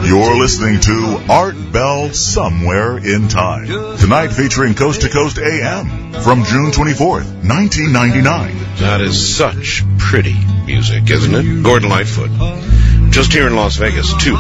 You're listening to Art Bell Somewhere in Time. Tonight featuring Coast to Coast AM from June 24th, 1999. That is such pretty music, isn't it? Gordon Lightfoot. Just here in Las Vegas, too.